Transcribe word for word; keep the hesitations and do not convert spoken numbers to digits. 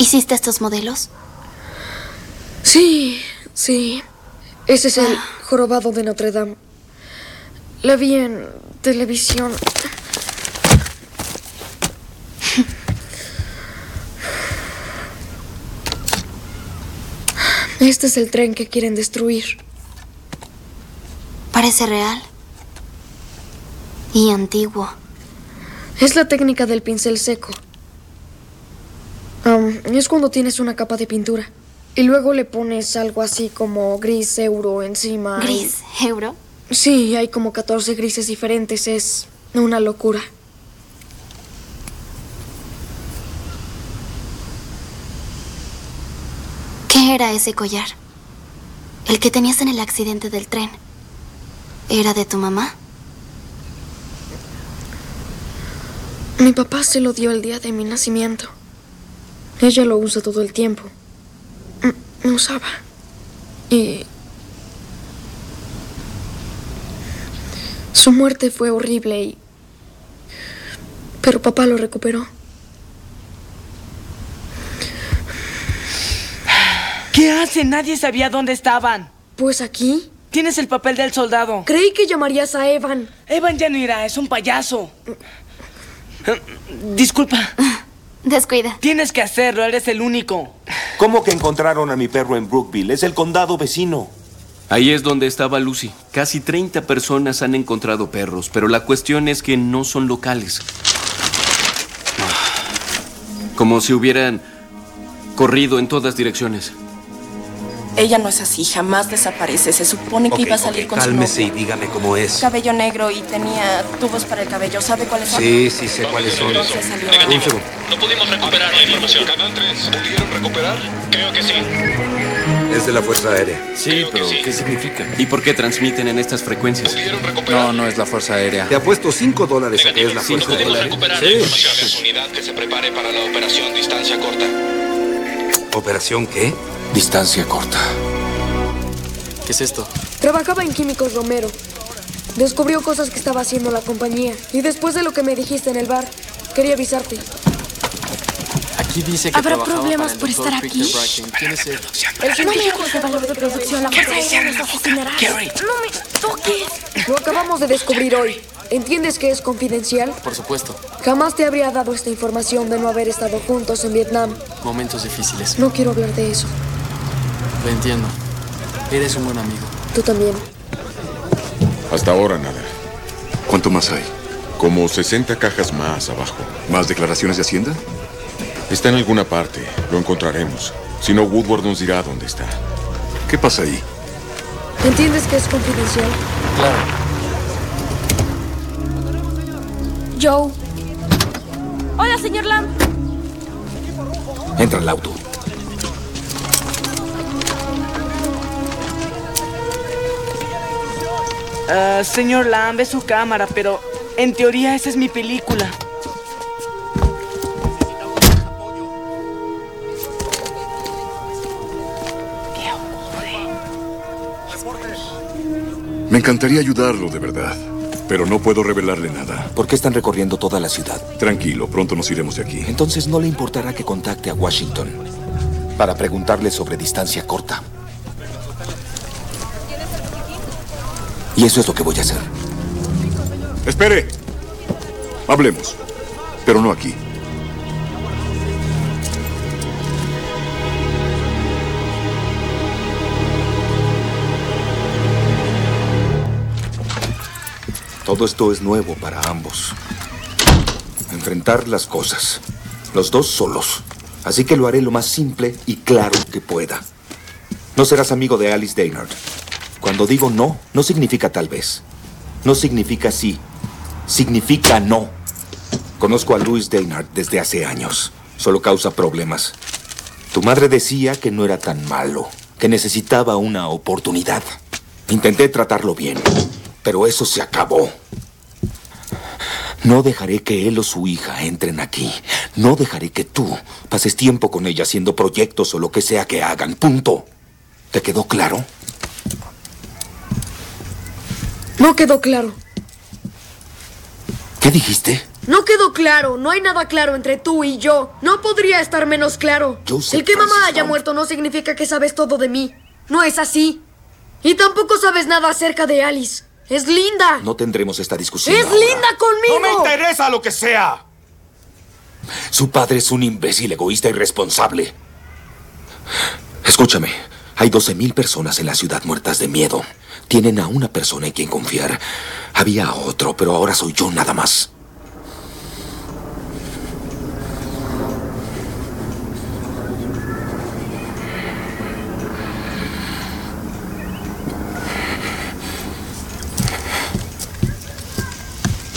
¿Hiciste estos modelos? Sí, sí. Ese es el ah. jorobado de Notre Dame. La vi en televisión. Este es el tren que quieren destruir. Parece real. Y antiguo. Es la técnica del pincel seco. Um, es cuando tienes una capa de pintura y luego le pones algo así como gris euro encima. ¿Gris y... euro? Sí, hay como catorce grises diferentes. Es una locura. ¿Qué era ese collar? El que tenías en el accidente del tren. ¿Era de tu mamá? Mi papá se lo dio el día de mi nacimiento. Ella lo usa todo el tiempo. Me usaba. Y... su muerte fue horrible y... pero papá lo recuperó. ¿Qué hacen? Nadie sabía dónde estaban. Pues aquí. Tienes el papel del soldado. Creí que llamarías a Evan. Evan ya no irá, es un payaso. Disculpa. Descuida. Tienes que hacerlo, eres el único. ¿Cómo que encontraron a mi perro en Brookville? Es el condado vecino. Ahí es donde estaba Lucy. Casi treinta personas han encontrado perros, pero la cuestión es que no son locales. Como si hubieran corrido en todas direcciones. Ella no es así, jamás desaparece. Se supone que okay, iba a salir okay, con cálmese su novio. Y dígame cómo es. Cabello negro y tenía tubos para el cabello. ¿Sabe cuáles son? Sí, sí sé cuáles son. Entonces salió. Un segundo. No pudimos recuperar la información. Canal tres, ¿pudieron recuperar? Creo que sí. Es de la Fuerza Aérea. Sí, Creo pero sí. ¿Qué significa? ¿Y por qué transmiten en estas frecuencias? ¿Pudieron recuperar? No, no es la Fuerza Aérea. Te apuesto cinco dólares a que es la Fuerza Aérea. ¿Pudimos recuperar sí. la información de su unidad que se prepare para la operación distancia corta? ¿Operación qué? Distancia corta. ¿Qué es esto? Trabajaba en Químicos Romero. Descubrió cosas que estaba haciendo la compañía. Y después de lo que me dijiste en el bar, quería avisarte. Aquí dice que ¿habrá problemas por estar aquí? ¿Quién es él? El no me lejos de valor de producción. La fuerza aérea nos asesinará. ¡No me toques! Lo acabamos de descubrir hoy. ¿Entiendes que es confidencial? Por supuesto. Jamás te habría dado esta información de no haber estado juntos en Vietnam. Momentos difíciles. No quiero hablar de eso. Lo entiendo. Eres un buen amigo. Tú también. Hasta ahora nada. ¿Cuánto más hay? Como sesenta cajas más abajo. ¿Más declaraciones de Hacienda? Está en alguna parte. Lo encontraremos. Si no, Woodward nos dirá dónde está. ¿Qué pasa ahí? ¿Entiendes que es confidencial? Claro. Joe. Hola, señor Lamb. Entra al auto. Uh, señor Lamb, es su cámara, pero en teoría esa es mi película. ¿Qué ocurre? Me encantaría ayudarlo, de verdad. Pero no puedo revelarle nada. ¿Por qué están recorriendo toda la ciudad? Tranquilo, pronto nos iremos de aquí. Entonces no le importará que contacte a Washington para preguntarle sobre distancia corta. Y eso es lo que voy a hacer. ¡Espere! Hablemos. Pero no aquí. Todo esto es nuevo para ambos. Enfrentar las cosas. Los dos solos. Así que lo haré lo más simple y claro que pueda. No serás amigo de Alice Daynard. Cuando digo no, no significa tal vez. No significa sí. Significa no. Conozco a Louis Daynard desde hace años. Solo causa problemas. Tu madre decía que no era tan malo, que necesitaba una oportunidad. Intenté tratarlo bien, pero eso se acabó. No dejaré que él o su hija entren aquí. No dejaré que tú pases tiempo con ella haciendo proyectos o lo que sea que hagan. Punto. ¿Te quedó claro? No quedó claro. ¿Qué dijiste? No quedó claro. No hay nada claro entre tú y yo. No podría estar menos claro. Joseph El que mamá Francis haya Bond. muerto no significa que sabes todo de mí. No es así. Y tampoco sabes nada acerca de Alice. Es linda. No tendremos esta discusión ¡Es ahora. linda conmigo! ¡No me interesa lo que sea! Su padre es un imbécil, egoísta y irresponsable. Escúchame. Hay doce mil personas en la ciudad muertas de miedo. Tienen a una persona en quien confiar. Había a otro, pero ahora soy yo nada más.